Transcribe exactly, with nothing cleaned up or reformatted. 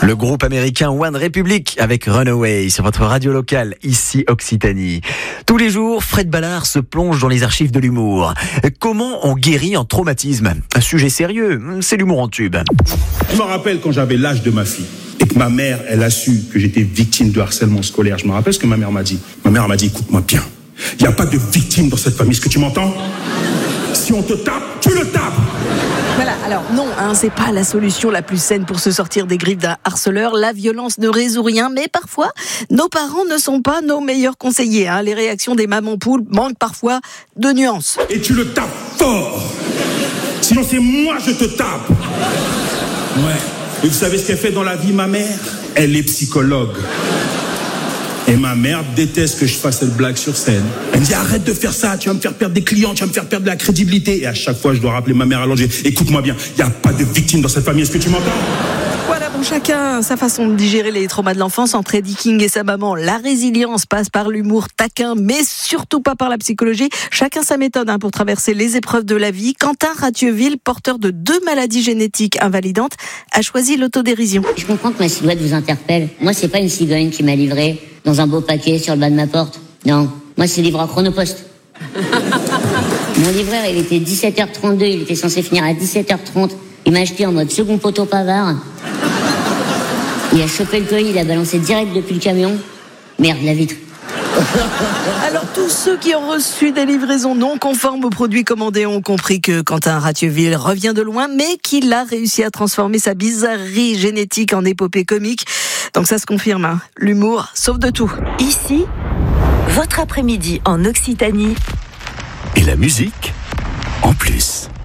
Le groupe américain One Republic avec Runaway sur votre radio locale, ici Occitanie. Tous les jours, Fred Ballard se plonge dans les archives de l'humour. Comment on guérit un traumatisme ? Un sujet sérieux, c'est l'humour en tube. Je me rappelle quand j'avais l'âge de ma fille et que ma mère, elle a su que j'étais victime de harcèlement scolaire. Je me rappelle ce que ma mère m'a dit. Ma mère m'a dit, écoute-moi bien, il n'y a pas de victime dans cette famille, est-ce que tu m'entends ? Si on te tape, tu le tapes. Voilà, alors non, hein, c'est pas la solution la plus saine pour se sortir des griffes d'un harceleur. La violence ne résout rien, mais parfois, nos parents ne sont pas nos meilleurs conseillers. Hein. Les réactions des mamans poules manquent parfois de nuances. Et tu le tapes fort. Sinon, c'est moi, je te tape. Ouais. Et vous savez ce qu'elle fait dans la vie, ma mère ? Elle est psychologue. Et ma mère déteste que je fasse cette blague sur scène. Elle me dit, arrête de faire ça, tu vas me faire perdre des clients, tu vas me faire perdre de la crédibilité. Et à chaque fois, je dois rappeler ma mère allongée. Écoute-moi bien, il n'y a pas de victime dans cette famille, est-ce que tu m'entends ? Voilà, bon, chacun sa façon de digérer les traumas de l'enfance. Entre Eddie King et sa maman, la résilience passe par l'humour taquin, mais surtout pas par la psychologie. Chacun sa méthode hein, pour traverser les épreuves de la vie. Quentin Ratieuville, porteur de deux maladies génétiques invalidantes, a choisi l'autodérision. Je comprends que ma silhouette vous interpelle. Moi, c'est pas une cigogne qui m'a livré dans un beau paquet sur le bas de ma porte. Non, moi, c'est livreur Chronopost. Mon livreur, il était dix-sept heures trente-deux, il était censé finir à dix-sept heures trente. Il m'a acheté en mode second poteau pavard. Il a chopé le colis, il a balancé direct depuis le camion. Merde, la vitre. Alors tous ceux qui ont reçu des livraisons non conformes aux produits commandés ont compris que Quentin Ratieuville revient de loin, mais qu'il a réussi à transformer sa bizarrerie génétique en épopée comique. Donc ça se confirme, hein. L'humour sauve de tout. Ici, votre après-midi en Occitanie. Et la musique en plus.